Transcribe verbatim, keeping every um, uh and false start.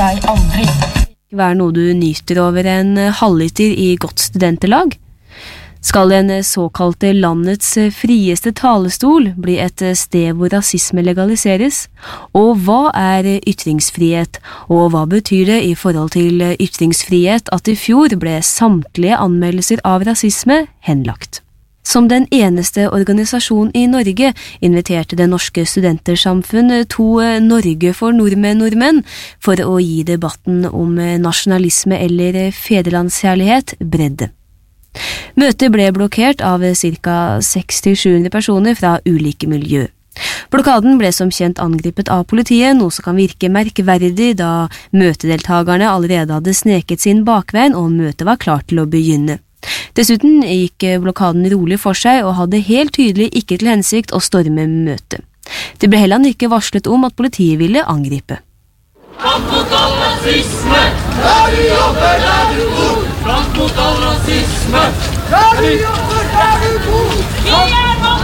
seg aldri. Vær noe du nyter over en halvliter i godt studentelag? Skal en såkalte landets frieste talestol bli et sted hvor rasisme legaliseres? Og hva er ytringsfrihet, og hva betyr det i forhold til ytringsfrihet at i fjor ble samtlige anmeldelser av rasisme henlagt? Som den eneste organisasjon i Norge inviterte Det Norske Studentersamfunn to Norge for nordmenn-nordmenn for å gi debatten om nasjonalisme eller fedrelandskjærlighet bredde. Møtet ble blokkert av ca seks til sju hundre personer fra ulike miljø. Blokaden ble som kjent angripet av politiet, noe som kan virke merkverdig da møtedeltagerne allerede hadde sneket sin bakveien og møtet var klart til å begynne. Dessuten gikk blokaden rolig for seg og hadde helt tydelig ikke til hensikt å storme møtet. Det ble heller ikke varslet om at politiet ville angripe. Kamp mot all rasisme! Der du jobber, der du bor! Kamp mot all rasisme! Der du jobber, der du bor!